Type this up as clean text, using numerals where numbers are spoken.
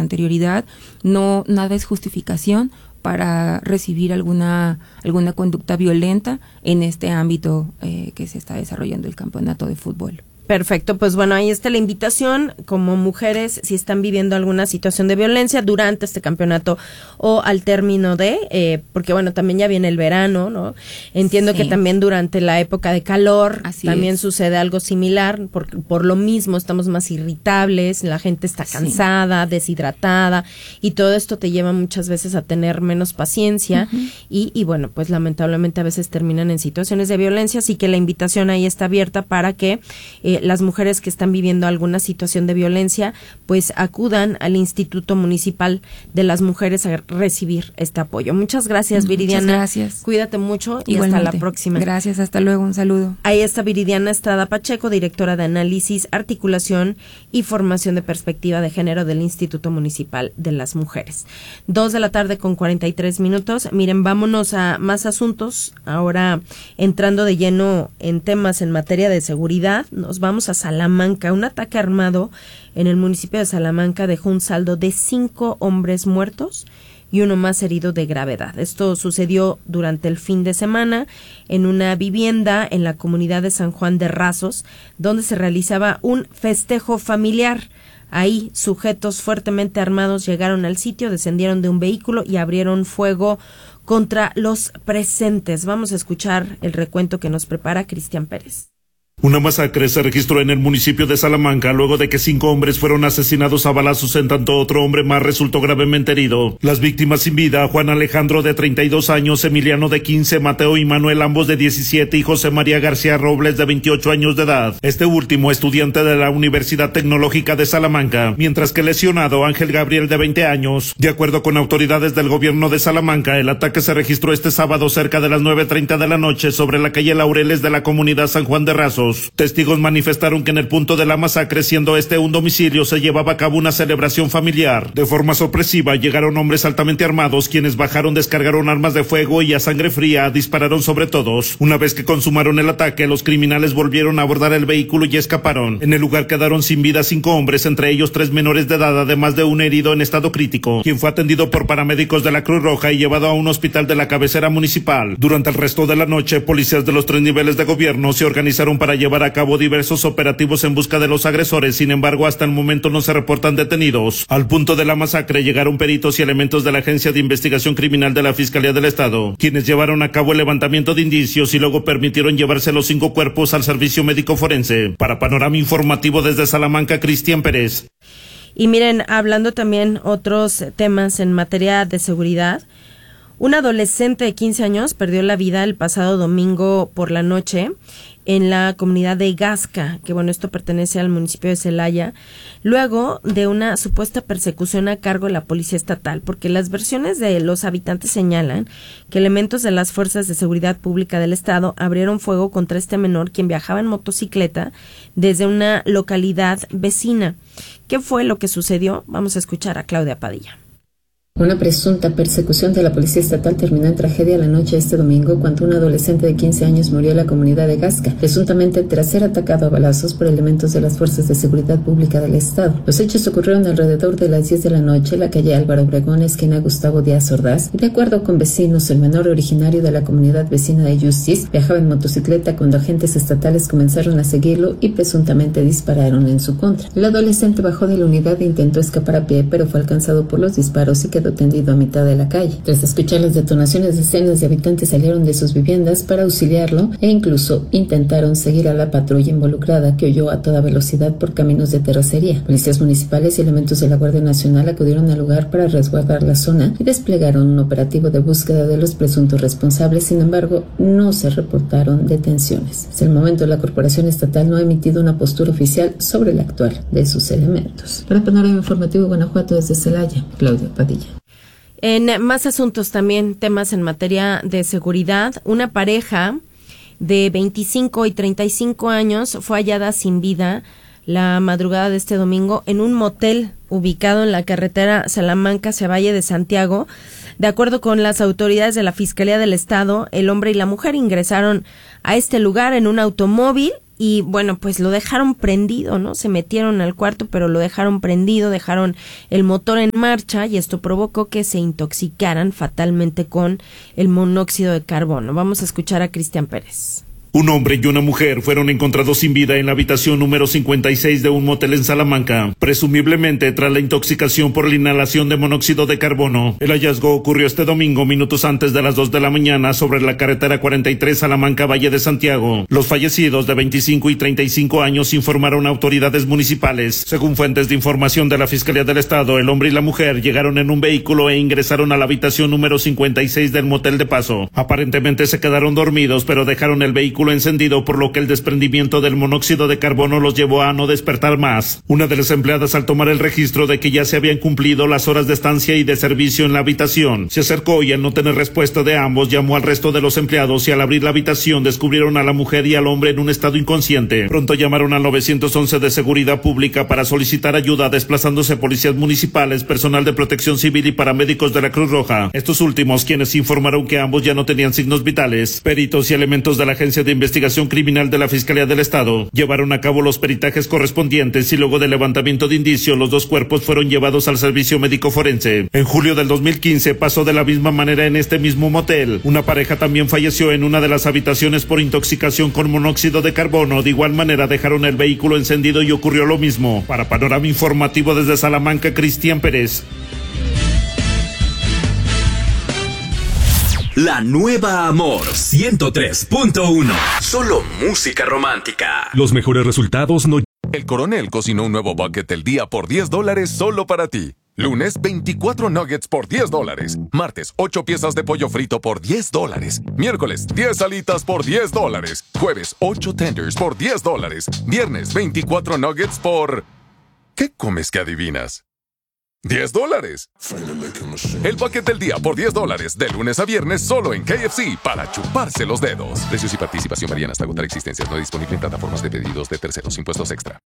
anterioridad, no, nada es justificación para recibir alguna conducta violenta en este ámbito que se está desarrollando el campeonato de fútbol. Perfecto, pues bueno, ahí está la invitación. Como mujeres, si están viviendo alguna situación de violencia durante este campeonato o al término de, porque bueno, también ya viene el verano, ¿no? Entiendo que también durante la época de calor también sucede algo similar, por lo mismo estamos más irritables, la gente está cansada, deshidratada, y todo esto te lleva muchas veces a tener menos paciencia, y bueno, pues lamentablemente a veces terminan en situaciones de violencia, así que la invitación ahí está abierta para que las mujeres que están viviendo alguna situación de violencia, pues acudan al Instituto Municipal de las Mujeres a recibir este apoyo. Muchas gracias, Viridiana. Muchas gracias. Cuídate mucho. Igualmente. Y hasta la próxima. Gracias, hasta luego, un saludo. Ahí está Viridiana Estrada Pacheco, directora de Análisis, Articulación y Formación de Perspectiva de Género del Instituto Municipal de las Mujeres. 2:43 p.m. Miren, vámonos a más asuntos. Ahora, entrando de lleno en temas en materia de seguridad, nos vamos a Salamanca. Un ataque armado en el municipio de Salamanca dejó un saldo de 5 hombres muertos y uno más herido de gravedad. Esto sucedió durante el fin de semana en una vivienda en la comunidad de San Juan de Rasos, donde se realizaba un festejo familiar. Ahí, sujetos fuertemente armados llegaron al sitio, descendieron de un vehículo y abrieron fuego contra los presentes. Vamos a escuchar el recuento que nos prepara Cristian Pérez. Una masacre se registró en el municipio de Salamanca luego de que 5 hombres fueron asesinados a balazos, en tanto otro hombre más resultó gravemente herido. Las víctimas sin vida: Juan Alejandro, de 32 años, Emiliano, de 15, Mateo y Manuel, ambos de 17, y José María García Robles, de 28 años de edad, este último estudiante de la Universidad Tecnológica de Salamanca, mientras que lesionado Ángel Gabriel, de 20 años. De acuerdo con autoridades del gobierno de Salamanca, el ataque se registró este sábado cerca de las 9:30 de la noche sobre la calle Laureles de la comunidad San Juan de Rasos. Testigos manifestaron que en el punto de la masacre, siendo este un domicilio, se llevaba a cabo una celebración familiar. De forma sorpresiva llegaron hombres altamente armados, quienes bajaron, descargaron armas de fuego y a sangre fría dispararon sobre todos. Una vez que consumaron el ataque, los criminales volvieron a abordar el vehículo y escaparon. En el lugar quedaron sin vida 5 hombres, entre ellos 3 menores de edad, además de un herido en estado crítico, quien fue atendido por paramédicos de la Cruz Roja y llevado a un hospital de la cabecera municipal. Durante el resto de la noche, policías de los 3 niveles de gobierno se organizaron para llevar a cabo diversos operativos en busca de los agresores. Sin embargo, hasta el momento no se reportan detenidos. Al punto de la masacre llegaron peritos y elementos de la Agencia de Investigación Criminal de la Fiscalía del Estado, quienes llevaron a cabo el levantamiento de indicios y luego permitieron llevarse los 5 cuerpos al servicio médico forense. Para Panorama Informativo desde Salamanca, Cristian Pérez. Y miren, hablando también otros temas en materia de seguridad, un adolescente de 15 años perdió la vida el pasado domingo por la noche en la comunidad de Gasca, que bueno, esto pertenece al municipio de Celaya, luego de una supuesta persecución a cargo de la policía estatal, porque las versiones de los habitantes señalan que elementos de las fuerzas de seguridad pública del estado abrieron fuego contra este menor, quien viajaba en motocicleta desde una localidad vecina. ¿Qué fue lo que sucedió? Vamos a escuchar a Claudia Padilla. Una presunta persecución de la policía estatal terminó en tragedia la noche de este domingo cuando un adolescente de 15 años murió en la comunidad de Gasca, presuntamente tras ser atacado a balazos por elementos de las fuerzas de seguridad pública del estado. Los hechos ocurrieron alrededor de las 10 de la noche en la calle Álvaro Obregón, esquina Gustavo Díaz Ordaz, y de acuerdo con vecinos, el menor, originario de la comunidad vecina de Justice, viajaba en motocicleta cuando agentes estatales comenzaron a seguirlo y presuntamente dispararon en su contra. El adolescente bajó de la unidad e intentó escapar a pie, pero fue alcanzado por los disparos y quedó tendido a mitad de la calle. Tras escuchar las detonaciones, decenas de habitantes salieron de sus viviendas para auxiliarlo e incluso intentaron seguir a la patrulla involucrada, que huyó a toda velocidad por caminos de terracería. Policías municipales y elementos de la Guardia Nacional acudieron al lugar para resguardar la zona y desplegaron un operativo de búsqueda de los presuntos responsables. Sin embargo, no se reportaron detenciones. Hasta el momento, la Corporación Estatal no ha emitido una postura oficial sobre el actuar de sus elementos. Para Panorama Informativo Guanajuato, desde Celaya, Claudia Padilla. En más asuntos también, temas en materia de seguridad, una pareja de 25 y 35 años fue hallada sin vida la madrugada de este domingo en un motel ubicado en la carretera Salamanca hacia Valle de Santiago. De acuerdo con las autoridades de la Fiscalía del Estado, el hombre y la mujer ingresaron a este lugar en un automóvil y bueno, pues lo dejaron prendido, ¿no? Se metieron al cuarto, pero lo dejaron prendido, dejaron el motor en marcha y esto provocó que se intoxicaran fatalmente con el monóxido de carbono. Vamos a escuchar a Cristian Pérez. Un hombre y una mujer fueron encontrados sin vida en la habitación número 56 de un motel en Salamanca, presumiblemente tras la intoxicación por la inhalación de monóxido de carbono. El hallazgo ocurrió este domingo, minutos antes de las 2 de la mañana, sobre la carretera 43 Salamanca Valle de Santiago. Los fallecidos de 25 y 35 años informaron a autoridades municipales. Según fuentes de información de la Fiscalía del Estado, el hombre y la mujer llegaron en un vehículo e ingresaron a la habitación número 56 del motel de paso. Aparentemente se quedaron dormidos, pero dejaron el vehículo encendido, por lo que el desprendimiento del monóxido de carbono los llevó a no despertar más. Una de las empleadas, al tomar el registro de que ya se habían cumplido las horas de estancia y de servicio en la habitación, se acercó y al no tener respuesta de ambos llamó al resto de los empleados y al abrir la habitación descubrieron a la mujer y al hombre en un estado inconsciente. Pronto llamaron al 911 de Seguridad Pública para solicitar ayuda, desplazándose policías municipales, personal de protección civil y paramédicos de la Cruz Roja. Estos últimos, quienes informaron que ambos ya no tenían signos vitales. Peritos y elementos de la Agencia de Investigación Criminal de la Fiscalía del Estado llevaron a cabo los peritajes correspondientes y luego del levantamiento de indicios, los dos cuerpos fueron llevados al servicio médico forense. En julio del 2015 pasó de la misma manera en este mismo motel. Una pareja también falleció en una de las habitaciones por intoxicación con monóxido de carbono. De igual manera dejaron el vehículo encendido y ocurrió lo mismo. Para Panorama Informativo desde Salamanca, Cristian Pérez. La nueva Amor 103.1. Solo música romántica. Los mejores resultados no. El Coronel cocinó un nuevo bucket del día por $10 solo para ti. Lunes, 24 nuggets por $10. Martes, 8 piezas de pollo frito por $10. Miércoles, 10 alitas por $10. Jueves, 8 tenders por $10. Viernes, 24 nuggets por... ¿Qué comes que adivinas? $10. El bucket del día por $10, de lunes a viernes solo en KFC, para chuparse los dedos. Precios y participación varían hasta agotar existencias. No disponible en plataformas de pedidos de terceros. Impuestos extra.